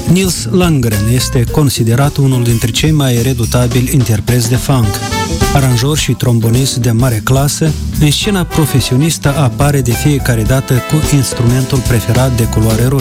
Nils Landgren este considerat unul dintre cei mai redutabili interpreți de funk. Aranjor și trombonist de mare clasă, în scena profesionistă apare de fiecare dată cu instrumentul preferat de culoare roșie.